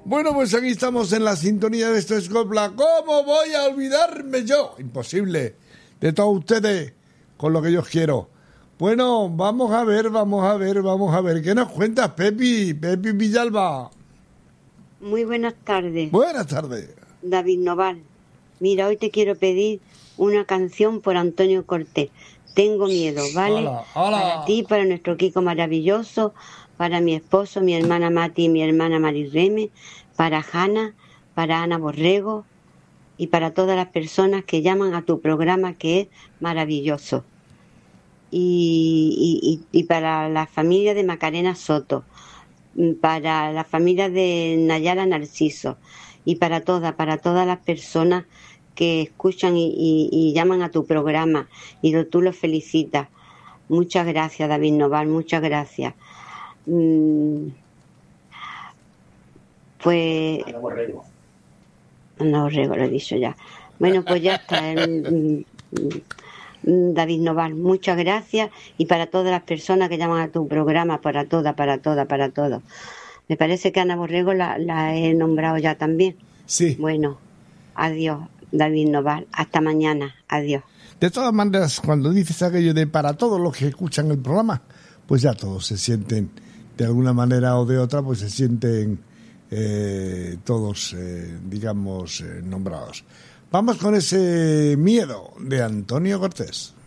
Bueno, pues aquí estamos en la sintonía de Esto es Copla. ¿Cómo voy a olvidarme yo? Imposible. De todos ustedes, con lo que yo quiero. Bueno, vamos a ver. ¿Qué nos cuentas, Pepi Villalba? Muy buenas tardes. Buenas tardes. David Noval. Mira, hoy te quiero pedir una canción por Antonio Cortés. Tengo miedo, ¿vale? Hola. Para ti, para nuestro Kiko maravilloso, para mi esposo, mi hermana Mati y mi hermana Marireme, para Hanna, para Ana Borrego y para todas las personas que llaman a tu programa, que es maravilloso. Y para la familia de Macarena Soto, para la familia de Nayara Narciso y para todas las personas que escuchan y llaman a tu programa y tú los felicitas. Muchas gracias, David Noval, muchas gracias. Pues Ana Borrego, lo he dicho ya. Bueno, pues ya está. David Noval, muchas gracias, y para todas las personas que llaman a tu programa, para todas. Me parece que Ana Borrego la he nombrado ya también. Sí. Bueno, adiós, David Noval, hasta mañana, adiós. De todas maneras, cuando dices aquello de para todos los que escuchan el programa, pues ya todos se sienten, de alguna manera o de otra, pues se sienten todos, digamos, nombrados. Vamos con ese miedo de Antonio Cortés.